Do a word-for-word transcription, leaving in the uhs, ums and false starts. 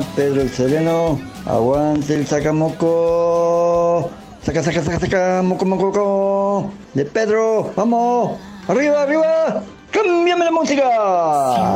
Pedro el Sereno. Aguante el sacamoco. Saca, saca, saca, saca, moco, moco, moco. De Pedro, vamos. Arriba, arriba. Cámbiame la música.